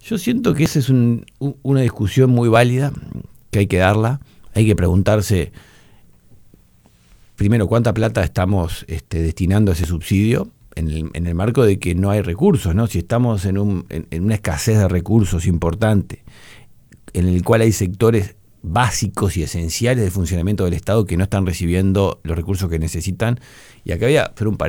Yo siento que esa es una discusión muy válida, que hay que darla. Hay que preguntarse, primero, cuánta plata estamos destinando a ese subsidio en el marco de que no hay recursos, ¿no? Si estamos en una escasez de recursos importante, en el cual hay sectores básicos y esenciales del funcionamiento del Estado que no están recibiendo los recursos que necesitan. Y acá voy a hacer un paréntesis.